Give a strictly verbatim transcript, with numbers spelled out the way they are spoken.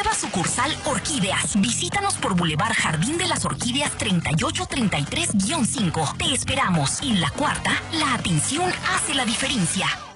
Nueva sucursal Orquídeas. Visítanos por Boulevard Jardín de las Orquídeas treinta y ocho treinta y tres guión cinco. Te esperamos. En La Cuarta, la atención hace la diferencia.